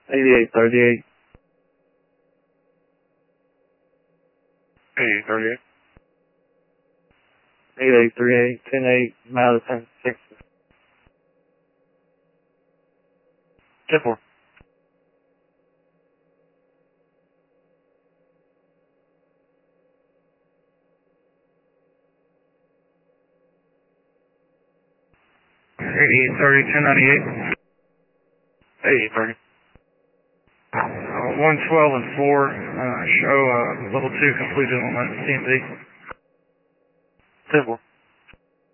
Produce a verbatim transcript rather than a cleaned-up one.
eighty-eight thirty-eight. eighty-eight thirty-eight. eighty-eight thirty-eight, ten eight, Madison, Texas. ten four. eighty-eight thirty, ten ninety-eight. eighty-eight thirty. Uh, one twelve and four, uh, show uh, level two completed on that C M D. ten four.